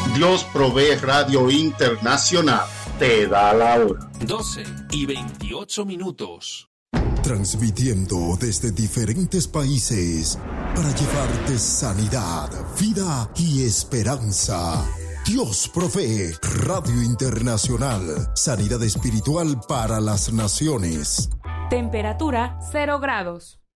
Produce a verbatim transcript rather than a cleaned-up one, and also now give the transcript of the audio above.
Dios Provee Radio Internacional te da la hora. doce y veintiocho minutos. Transmitiendo desde diferentes países para llevarte sanidad, vida y esperanza. Dios Provee Radio Internacional. Sanidad espiritual para las naciones. Temperatura cero grados.